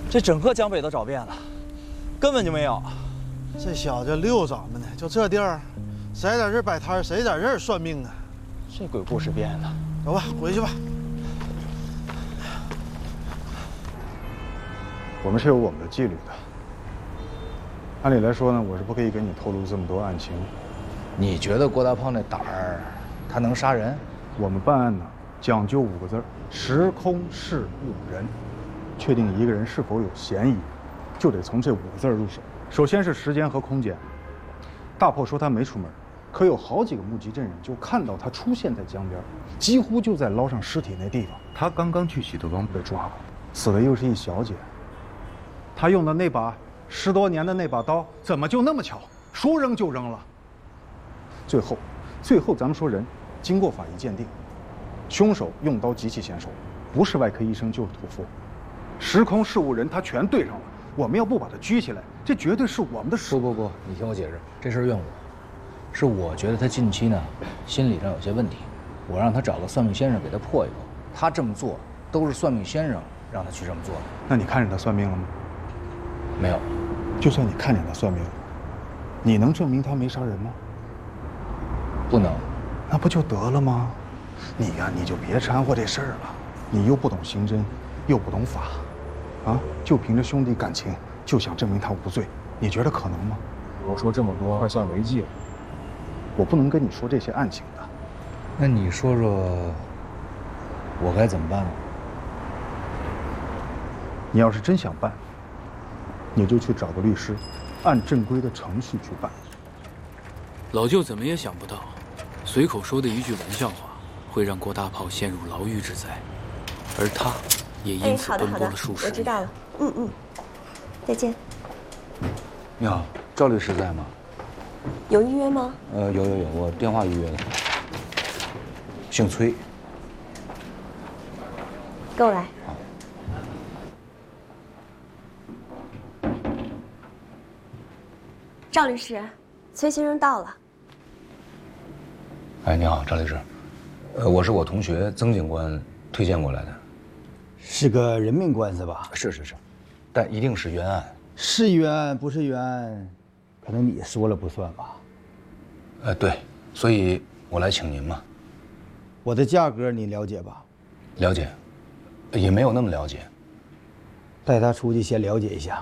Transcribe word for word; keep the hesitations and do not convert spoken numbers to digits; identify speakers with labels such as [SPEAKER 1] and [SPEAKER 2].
[SPEAKER 1] 这整个江北都找遍了，根本就没有。
[SPEAKER 2] 这小子溜咱们呢，就这地儿，谁在这儿摆摊，谁在这儿算命啊？
[SPEAKER 1] 这鬼故事编的。
[SPEAKER 2] 走吧，回去吧。
[SPEAKER 3] 我们是有我们的纪律的。按理来说呢，我是不可以给你透露这么多案情。
[SPEAKER 4] 你觉得郭大炮那胆儿，他能杀人？
[SPEAKER 3] 我们办案呢，讲究五个字儿：时空事物人。确定一个人是否有嫌疑，就得从这五个字入手。首先是时间和空间。大炮说他没出门，可有好几个目击证人就看到他出现在江边，几乎就在捞上尸体那地方。他刚刚去喜德庄被抓过，死的又是一小姐。他用的那把十多年的那把刀，怎么就那么巧，说扔就扔了？最后，最后咱们说人，经过法医鉴定，凶手用刀极其娴熟，不是外科医生就是屠夫。时空事物人，他全对上了。我们要不把他拘起来，这绝对是我们的失误。
[SPEAKER 4] 不不不，你听我解释，这事儿怨我，是我觉得他近期呢心理上有些问题，我让他找个算命先生给他破一破。他这么做都是算命先生让他去这么做的。
[SPEAKER 3] 那你看见他算命了吗？
[SPEAKER 4] 没有。
[SPEAKER 3] 就算你看见他算命了，你能证明他没杀人吗？
[SPEAKER 4] 不能。
[SPEAKER 3] 那不就得了吗？你呀，你就别掺和这事儿了。你又不懂刑侦，又不懂法。啊，就凭着兄弟感情就想证明他无罪，你觉得可能吗？
[SPEAKER 5] 我说这么多，快算违纪了。
[SPEAKER 3] 我不能跟你说这些案情的。
[SPEAKER 4] 那你说说，我该怎么办呢？
[SPEAKER 3] 你要是真想办，你就去找个律师，按正规的程序去办。
[SPEAKER 6] 老舅怎么也想不到，随口说的一句玩笑话，会让郭大炮陷入牢狱之灾，而他。也因此奔波了数十年。
[SPEAKER 7] 我知道了，嗯嗯，再见。
[SPEAKER 4] 你好，赵律师在吗？
[SPEAKER 7] 有预约吗？
[SPEAKER 4] 呃，有有有，我电话预约的。姓崔。
[SPEAKER 7] 跟我来。好。赵律师，崔先生到了。
[SPEAKER 4] 哎，你好，赵律师。呃，我是我同学曾警官推荐过来的。
[SPEAKER 8] 是个人命官司吧？
[SPEAKER 4] 是是是，但一定是冤案。
[SPEAKER 8] 是冤不是冤，可能你说了不算吧？
[SPEAKER 4] 呃，对，所以我来请您嘛。
[SPEAKER 8] 我的价格你了解吧？
[SPEAKER 4] 了解，也没有那么了解。
[SPEAKER 8] 带他出去先了解一下。